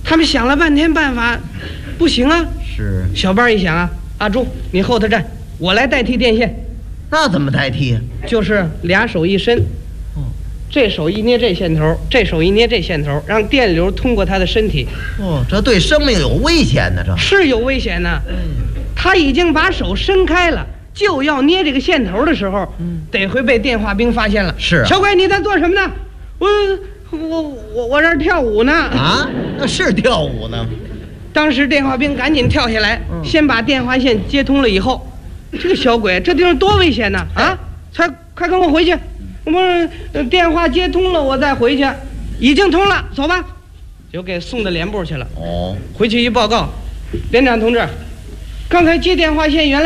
他们想了半天办法，不行啊。 是。 小班一想啊，阿朱你后头站，我来代替电线。 那怎么代替？ 就是俩手一伸，这手一捏这线头，这手一捏这线头，让电流通过他的身体。 哦，这对生命有危险呢，这是有危险呢。他已经把手伸开了，就要捏这个线头的时候，得会被电话兵发现了。 是啊。 小鬼，你在做什么呢？我这儿跳舞呢。 啊，那是跳舞呢。 当时电话兵赶紧跳下来，先把电话线接通了以后，这个小鬼，这地方多危险呢！啊，快跟我回去。我们电话接通了，我再回去。已经通了，走吧。就给送到连部去了。 哦， 回去一报告，连长同志，刚才接电话线原来